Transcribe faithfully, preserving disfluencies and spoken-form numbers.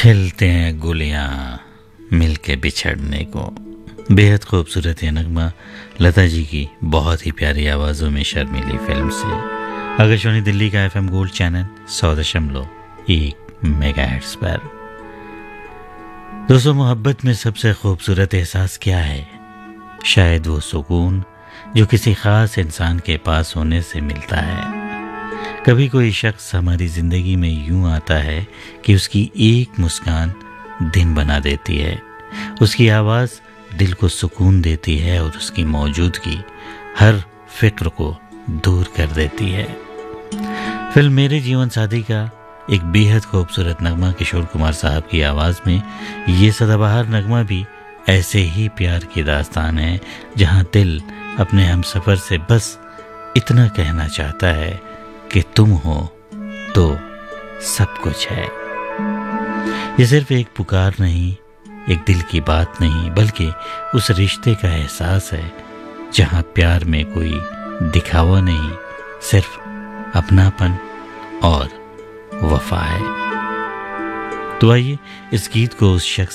खिलते हैं गुलियां मिलके बिछड़ने को। बेहद खूबसूरत ये नगमा लता जी की बहुत ही प्यारी आवाज़ों में शर्मीली फिल्म से। आकाशवाणी दिल्ली का एफएम गोल्ड चैनल सौ दशमलव एक मेगाहर्ट्ज़ पर। दोस्तों, मोहब्बत में सबसे खूबसूरत एहसास क्या है? शायद वो सुकून जो किसी ख़ास इंसान के पास होने से मिलता है। कभी कोई शख्स हमारी ज़िंदगी में यूं आता है कि उसकी एक मुस्कान दिन बना देती है, उसकी आवाज़ दिल को सुकून देती है और उसकी मौजूदगी हर फिक्र को दूर कर देती है। फिल्म मेरे जीवन साथी का एक बेहद खूबसूरत नगमा किशोर कुमार साहब की आवाज़ में। ये सदाबहार नगमा भी ऐसे ही प्यार की दास्तान है, जहाँ दिल अपने हमसफ़र से बस इतना कहना चाहता है कि तुम हो तो सब कुछ है। ये सिर्फ एक पुकार नहीं, एक दिल की बात नहीं, बल्कि उस रिश्ते का एहसास है जहाँ प्यार में कोई दिखावा नहीं, सिर्फ अपनापन और वफा है। तो आइए इस गीत को उस शख्स